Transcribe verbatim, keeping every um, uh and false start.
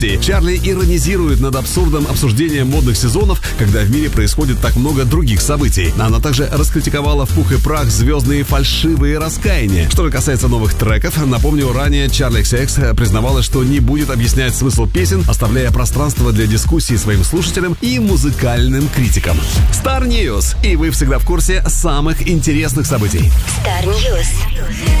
Чарли иронизирует над абсурдом обсуждения модных сезонов, когда в мире происходит так много других событий. Она также раскритиковала в пух и прах звездные фальшивые раскаяния. Что же касается новых треков, напомню, ранее Чарли икс икс признавалась, что не будет объяснять смысл песен, оставляя пространство для дискуссии своим слушателям и музыкальным критикам. Star News. И вы всегда в курсе самых интересных событий. Star News.